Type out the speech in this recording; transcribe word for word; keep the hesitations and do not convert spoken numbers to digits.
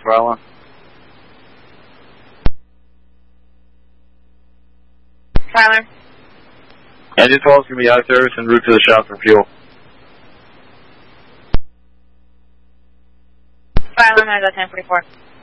Tyler. Tyler. Engine twelve is going to be out of service en route to the shop for fuel. Tyler, nine ten forty-four.